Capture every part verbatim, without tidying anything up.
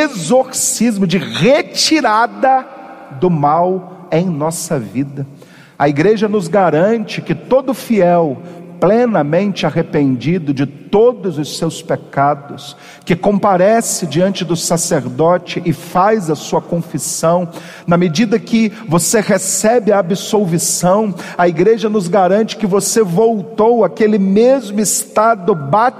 exorcismo, de retirada do mal em nossa vida. A igreja nos garante que todo fiel, plenamente arrependido de todos os seus pecados, que comparece diante do sacerdote e faz a sua confissão, na medida que você recebe a absolvição, a igreja nos garante que você voltou àquele mesmo estado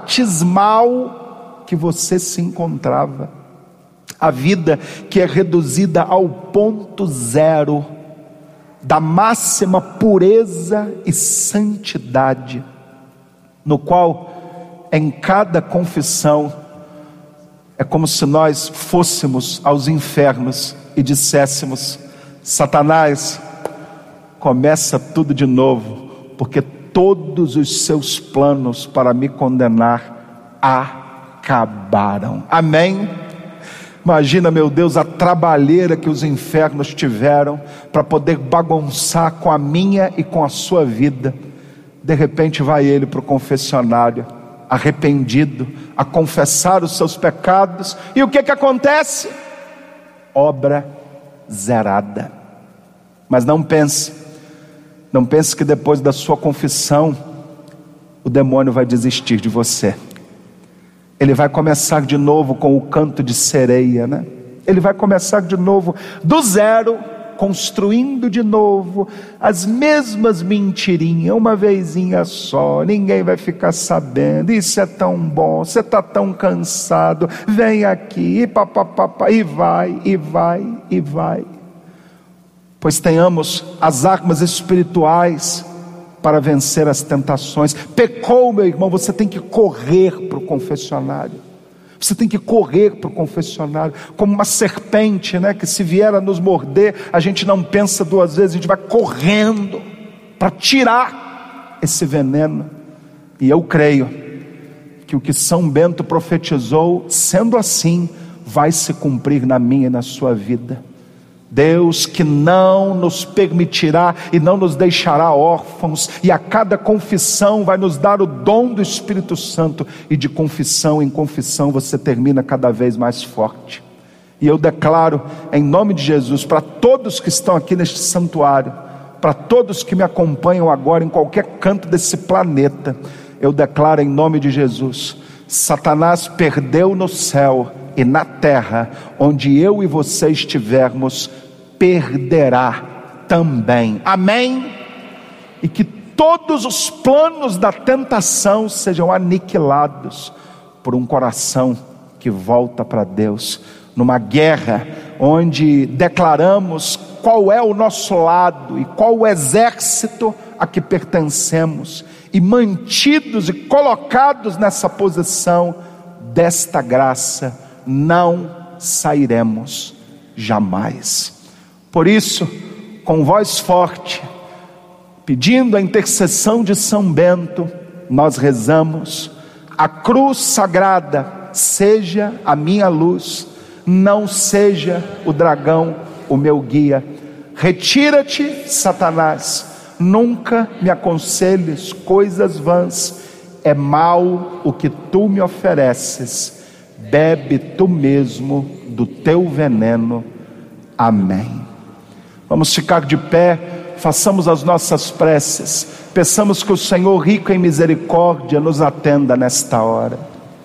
batismal que você se encontrava. A vida que é reduzida ao ponto zero da máxima pureza e santidade, no qual em cada confissão é como se nós fôssemos aos infernos e disséssemos: Satanás, começa tudo de novo, porque todos os seus planos para me condenar acabaram. Amém? Imagina, meu Deus, a trabalheira que os infernos tiveram para poder bagunçar com a minha e com a sua vida. De repente vai ele para o confessionário, arrependido, a confessar os seus pecados, e o que que acontece? Obra zerada. Mas não pense, não pense que depois da sua confissão, o demônio vai desistir de você. Ele vai começar de novo com o canto de sereia, né? Ele vai começar de novo do zero, construindo de novo as mesmas mentirinhas, uma vezinha só, ninguém vai ficar sabendo, isso é tão bom, você está tão cansado, vem aqui, e papapá, e vai, e vai, e vai. Pois tenhamos as armas espirituais para vencer as tentações. Pecou, meu irmão, você tem que correr para o confessionário. Você tem que correr para o confessionário, como uma serpente, né, que se vier a nos morder, a gente não pensa duas vezes, a gente vai correndo para tirar esse veneno. E eu creio que o que São Bento profetizou, sendo assim, vai se cumprir na minha e na sua vida. Deus que não nos permitirá e não nos deixará órfãos, e a cada confissão vai nos dar o dom do Espírito Santo, e de confissão em confissão você termina cada vez mais forte. E eu declaro em nome de Jesus, para todos que estão aqui neste santuário, para todos que me acompanham agora em qualquer canto desse planeta, eu declaro em nome de Jesus: Satanás perdeu no céu, e na terra, onde eu e você estivermos, perderá também. Amém? E que todos os planos da tentação sejam aniquilados por um coração que volta para Deus, numa guerra onde declaramos qual é o nosso lado e qual o exército a que pertencemos, e mantidos e colocados nessa posição desta graça, não sairemos jamais. Por isso, com voz forte, pedindo a intercessão de São Bento, nós rezamos: a cruz sagrada seja a minha luz, não seja o dragão o meu guia. Retira-te, Satanás, nunca me aconselhes coisas vãs, é mal o que tu me ofereces, bebe tu mesmo do teu veneno. Amém. Vamos ficar de pé, façamos as nossas preces, peçamos que o Senhor, rico em misericórdia, nos atenda nesta hora.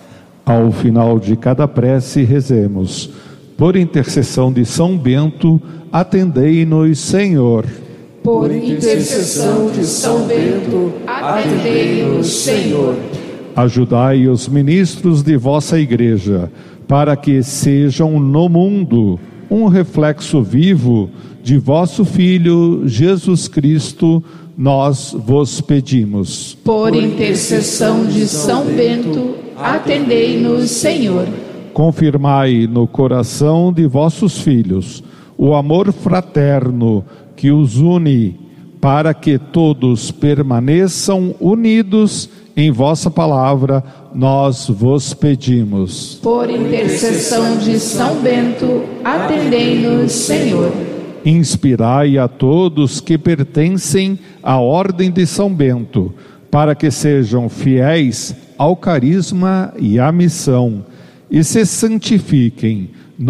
Ao final de cada prece, rezemos: por intercessão de São Bento, atendei-nos, Senhor. Por intercessão de São Bento, atendei-nos, Senhor. Ajudai os ministros de vossa igreja, para que sejam no mundo um reflexo vivo de vosso Filho Jesus Cristo, nós vos pedimos. Por intercessão de São Bento, atendei-nos, Senhor. Confirmai no coração de vossos filhos o amor fraterno que os une, para que todos permaneçam unidos em vossa palavra, nós vos pedimos. Por intercessão de São Bento, atendei-nos, Senhor. Inspirai a todos que pertencem à Ordem de São Bento, para que sejam fiéis ao carisma e à missão, e se santifiquem